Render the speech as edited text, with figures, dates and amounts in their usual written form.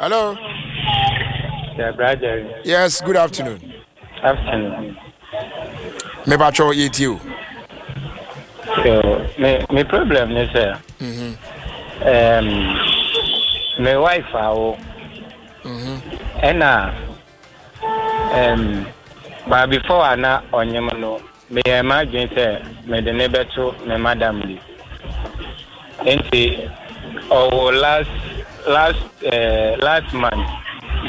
Hello. Yeah, brother. Yes, good afternoon. Afternoon. Me patrol eat you. So, my problem is, my wife, but before I na on your me imagine say me the neighbor to my madam li. And last month